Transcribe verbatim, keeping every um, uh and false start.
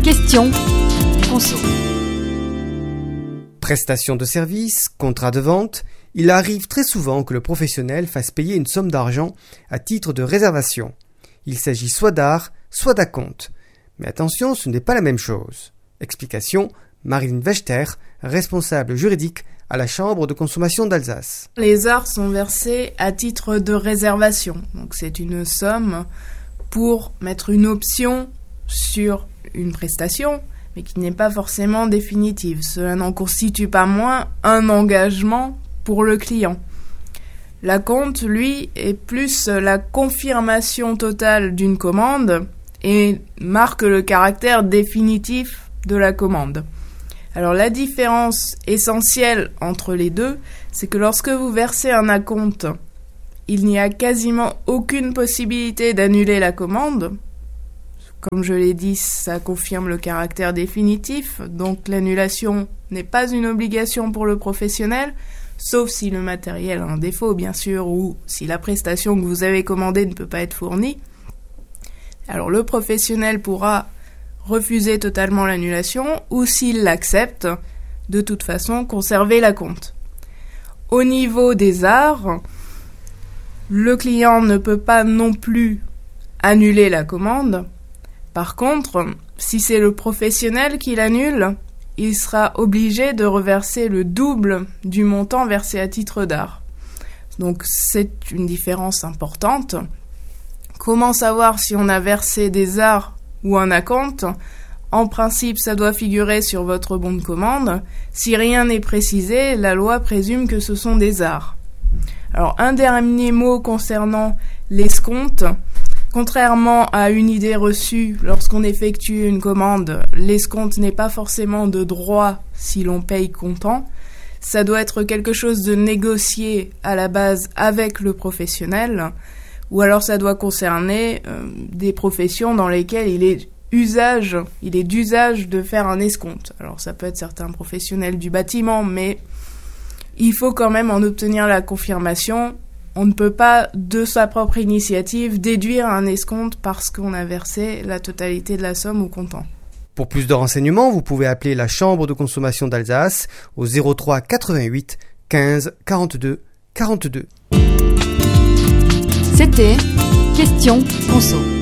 Question Conso. Prestation de service, contrat de vente, il arrive très souvent que le professionnel fasse payer une somme d'argent à titre de réservation. Il s'agit soit d'art, soit d'acompte. Mais attention, ce n'est pas la même chose. Explication, Marilyn Wechter, responsable juridique à la Chambre de consommation d'Alsace. Les arts sont versés à titre de réservation. Donc c'est une somme pour mettre une option sur une prestation, mais qui n'est pas forcément définitive. Cela n'en constitue pas moins un engagement pour le client. L'acompte, lui, est plus la confirmation totale d'une commande et marque le caractère définitif de la commande. Alors la différence essentielle entre les deux, c'est que lorsque vous versez un acompte, il n'y a quasiment aucune possibilité d'annuler la commande. Comme je l'ai dit, ça confirme le caractère définitif, donc l'annulation n'est pas une obligation pour le professionnel, sauf si le matériel a un défaut, bien sûr, ou si la prestation que vous avez commandée ne peut pas être fournie. Alors le professionnel pourra refuser totalement l'annulation, ou s'il l'accepte, de toute façon, conserver l'acompte. Au niveau des arts, le client ne peut pas non plus annuler la commande. Par contre, si c'est le professionnel qui l'annule, il sera obligé de reverser le double du montant versé à titre d'art. Donc c'est une différence importante. Comment savoir si on a versé des arts ou un acompte ? En principe, ça doit figurer sur votre bon de commande. Si rien n'est précisé, la loi présume que ce sont des arts. Alors, un dernier mot concernant l'escompte. Contrairement à une idée reçue, lorsqu'on effectue une commande, l'escompte n'est pas forcément de droit si l'on paye comptant. Ça doit être quelque chose de négocié à la base avec le professionnel, ou alors ça doit concerner euh, des professions dans lesquelles il est usage, il est d'usage de faire un escompte. Alors ça peut être certains professionnels du bâtiment, mais il faut quand même en obtenir la confirmation. On ne peut pas, de sa propre initiative, déduire un escompte parce qu'on a versé la totalité de la somme au comptant. Pour plus de renseignements, vous pouvez appeler la Chambre de consommation d'Alsace au zéro trois quatre-vingt-huit quinze quarante-deux quarante-deux. C'était Question Conso.